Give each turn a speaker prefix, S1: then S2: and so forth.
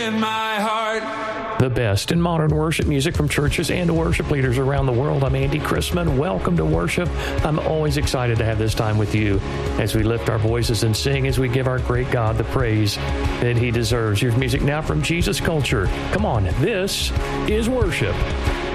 S1: in my heart.
S2: The best in modern worship music from churches and worship leaders around the world. I'm Andy Chrisman. Welcome to worship. I'm always excited to have this time with you as we lift our voices and sing as we give our great God the praise that He deserves. Here's music now from Jesus Culture. Come on, this is worship.